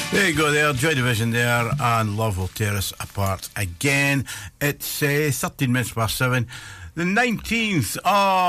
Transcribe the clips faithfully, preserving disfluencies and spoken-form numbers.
There you go there, Joy Division there, and Love Will Tear Us Apart again. It's uh, thirteen minutes past seven, the nineteenth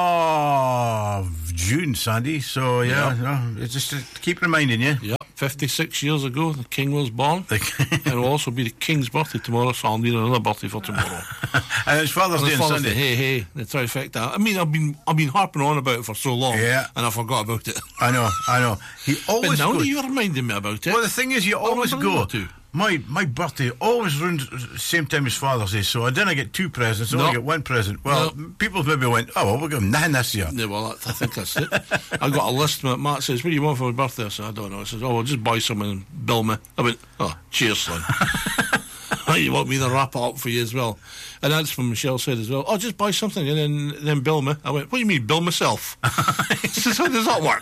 of June, Sandy. So, yeah, yeah. No, it's just to keep reminding you. Yeah, fifty-six years ago, the King was born. It will also be the King's birthday tomorrow, so I'll need another birthday for tomorrow. And it's Father's Day on Sunday. Day. Hey, hey, the trifecta. I mean, I've been I've been harping on about it for so long, yeah, and I forgot about it. I know, I know. He always But now goes, you reminded me about it. Well, the thing is, you always go to. My my birthday always runs same time as Father's Day, so I didn't get two presents, I only No. get one present. Well, No. people maybe went, oh, well, we'll give them nothing this year. Yeah, well, that, I think that's it. I got a list. Matt says, what do you want for my birthday? I said, I don't know. He says, oh, well, just buy something and bill me. I went, oh, cheers, son. You want me to wrap it up for you as well? And that's when Michelle said as well, oh, just buy something and then, then bill me. I went, what do you mean, bill myself? He says, how does that work?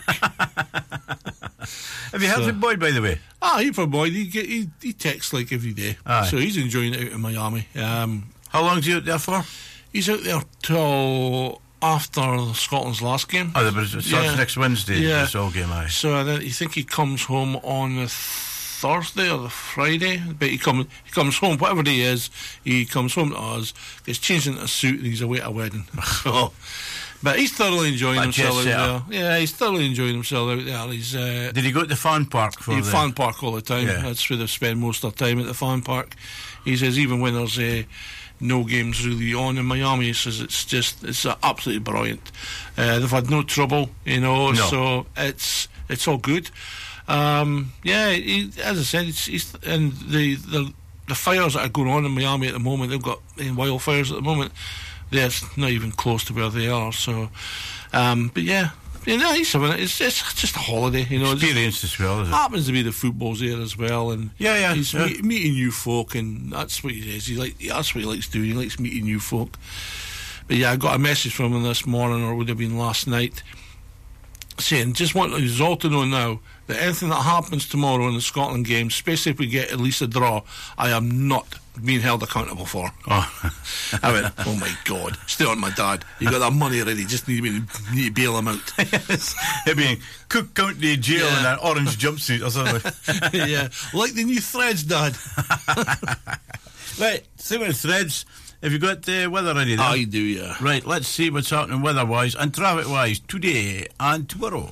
Have you heard So- of Boyd, by the way? Ah, he poor boy, he, get, he, he texts like every day. Aye. So he's enjoying it out in Miami. Um, How long's he out there for? he's out there till after Scotland's last game. Oh, but it starts Yeah. next Wednesday, Yeah. this all game, aye. So then you think he comes home on the Thursday or the Friday, but he comes he comes home, whatever day he is, he comes home to us, gets changed into a suit, and he's away at a wedding. So, but he's thoroughly enjoying Like himself out jet there. setter. Yeah, he's thoroughly enjoying himself out there. He's uh, Did he go to the fan park for in the... fan park all the time. Yeah. That's where they spend most of their time, at the fan park. He says even when there's uh, no games really on in Miami, he says it's just it's uh, absolutely brilliant. Uh, they've had no trouble, you know, No. so it's it's all good. Um, yeah, he, as I said, it's, it's and the, the the fires that are going on in Miami at the moment, they've got uh, wildfires at the moment. They're not even close to where they are. So, um, but yeah. Yeah, no, he's having it. It's, it's just a holiday, you know. It's- Experience as well, is it? happens to be the football's there as well, and Yeah, yeah, he's yeah. meet, meeting new folk, and that's what he is. He like that's what he likes doing. He likes meeting new folk. But yeah, I got a message from him this morning, or it would have been last night, saying just want you all to know now that anything that happens tomorrow in the Scotland game, especially if we get at least a draw, I am not being held accountable for. Oh. I went, oh my God, stay on my dad. You got that money ready, just need me to, need to bail him out. He'd be in Cook County Jail Yeah. in an orange jumpsuit or something. Yeah, like the new Threads, Dad. Right, see what threads. Have you got the weather ready there? I do, yeah. Right, let's see what's happening weather-wise and traffic-wise today and tomorrow.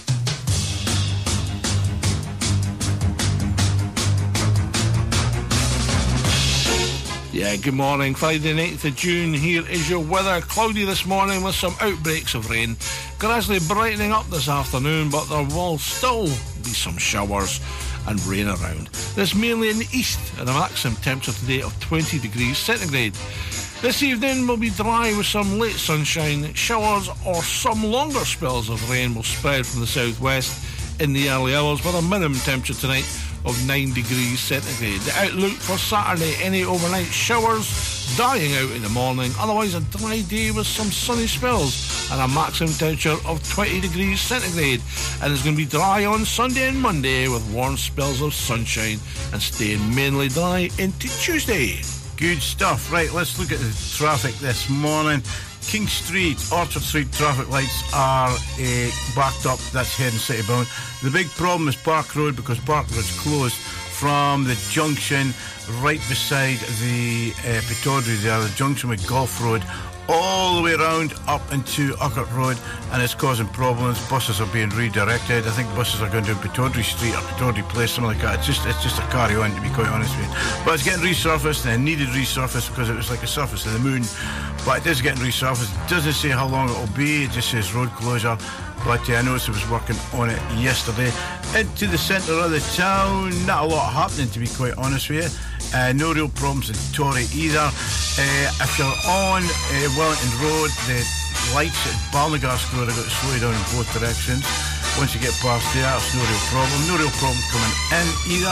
Yeah, good morning. Friday ninth of June. Here is your weather. Cloudy this morning with some outbreaks of rain. Gradually brightening up this afternoon, but there will still be some showers and rain around. This mainly in the east, and a maximum temperature today of twenty degrees centigrade. This evening will be dry with some late sunshine. Showers or some longer spells of rain will spread from the southwest in the early hours, with a minimum temperature tonight of nine degrees centigrade. The outlook for Saturday, any overnight showers, dying out in the morning, otherwise a dry day with some sunny spells and a maximum temperature of twenty degrees centigrade. And it's going to be dry on Sunday and Monday with warm spells of sunshine and staying mainly dry into Tuesday. Good stuff. Right, let's look at the traffic this morning. King Street, Orchard Street traffic lights are uh, backed up. That's heading citybound. The big problem is Park Road, because Park Road's closed from the junction right beside the uh, Pitaudry there, the junction with Golf Road, all the way around up into Urquhart Road, and it's causing problems. Buses are being redirected. I think buses are going to Pitaudry Street or Pitaudry Place, something like that. It's just it's just a carry on, to be quite honest with you. But it's getting resurfaced, and it needed resurfaced because it was like a surface of the moon. But it is getting resurfaced. It doesn't say how long it will be. It just says road closure. But yeah, I noticed it was working on it yesterday. Into the centre of the town, not a lot happening, to be quite honest with you. Uh, no real problems in Torrey either. Uh, if you're on uh, Wellington Road, the lights at Balnagarsk Road are going to slow you down in both directions. Once you get past there, it's no real problem. No real problem coming in either.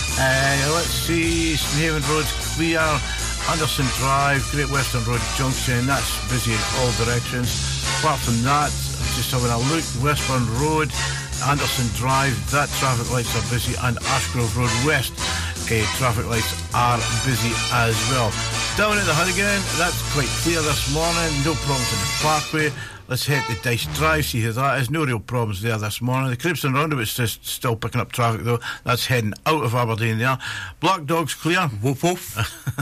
Uh, let's see, Stonehaven Road's clear. Anderson Drive, Great Western Road Junction, that's busy in all directions. Apart from that, just having a look, Westbourne Road, Anderson Drive, that traffic lights are busy, and Ashgrove Road West uh, traffic lights are busy as well. Down at the Hunnigan, that's quite clear this morning, no problems in the Parkway. let's hit the Dice Drive, see how that is. No real problems there this morning. The Cribston Roundabout's just still picking up traffic though. That's heading out of Aberdeen there. Black Dog's clear. Woof woof.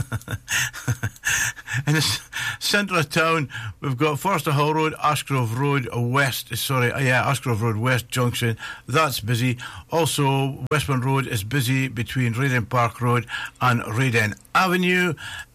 In the c- centre of town, we've got Forster Hall Road, Ashgrove Road West, sorry, uh, yeah, Ashgrove Road West Junction. That's busy. Also, Westbourne Road is busy between Raiden Park Road and Raiden Avenue.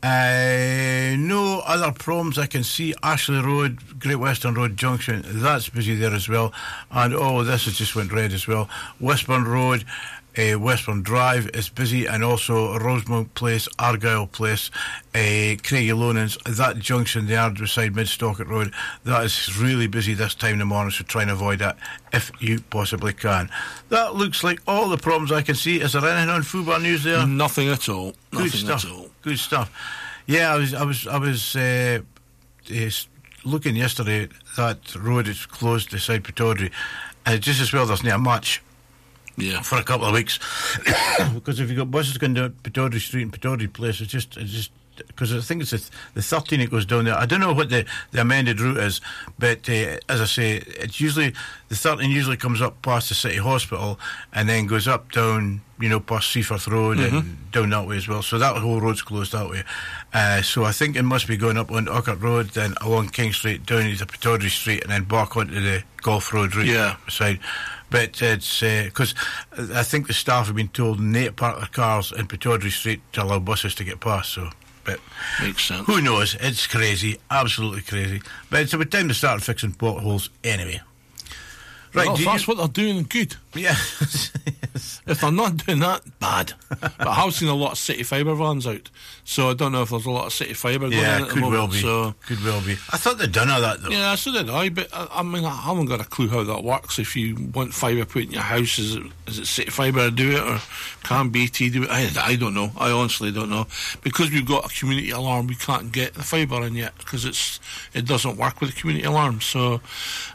Uh, no other problems I can see. Ashley Road, Great Western Road Junction, that's busy there as well. And oh, this has just went red as well. Westbourne Road, Uh, Westbourne Drive is busy, and also Rosemount Place, Argyle Place, uh, Craigie Lonans, that junction there beside Mid-Stockett Road, that is really busy this time in the morning, so try and avoid that if you possibly can. That looks like all the problems I can see. Is there anything on Fubar News there? Nothing at all. Nothing Good stuff. at all. Good stuff. Yeah, I was, I was, I was uh, uh, looking yesterday. That road is closed beside Pittodrie, and just as well there's not much. Yeah, for a couple of weeks, because if you've got buses going down Pittodrie Street and Pittodrie Place, it's just, it's just, because I think it's the, the thirteen that goes down there. I don't know what the, the amended route is, but uh, as I say, it's usually, the thirteen usually comes up past the City Hospital and then goes up down, you know, past Seaforth Road mm-hmm. and down that way as well. So that whole road's closed that way. Uh, so I think it must be going up on Urquhart Road, then along King Street, down to Pittodrie Street, and then back onto the Golf Road route yeah. side. But it's because uh, I think the staff have been told not to park their cars in Pittodrie Street to allow buses to get past. So, but makes sense. Who knows? It's crazy, absolutely crazy. But it's about time to start fixing potholes anyway. Right, well, if that's you... what they're doing, good. Yeah. If they're not doing that, bad. But I have seen a lot of City Fibre vans out, so I don't know if there's a lot of City Fibre going yeah, in at could the moment. Well be. So could well be. I thought they'd done all that though. Yeah, so did I. But I, I mean, I haven't got a clue how that works. If you want fibre put in your house, is it is it City Fibre to do it, or can B T do it? I, I don't know. I honestly don't know. Because we've got a community alarm, we can't get the fibre in yet because it's it doesn't work with the community alarm. So,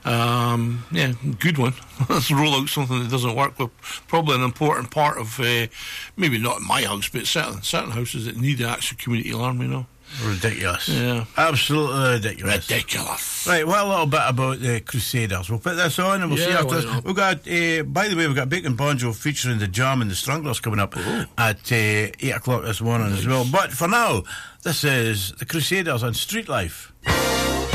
um, yeah, good one. Let's roll out something that doesn't work with probably an important part of, uh, maybe not in my house, but certain certain houses that need an actual community alarm, you know. Ridiculous. Yeah. Absolutely ridiculous. Ridiculous. Right, well, a little bit about the Crusaders. We'll put this on and we'll yeah, see after well, this. We've got, uh, by the way, we've got Bacon Bonjo featuring the Jam and the Stranglers coming up Ooh. at uh, eight o'clock this morning nice. as well. But for now, this is the Crusaders on Street Life.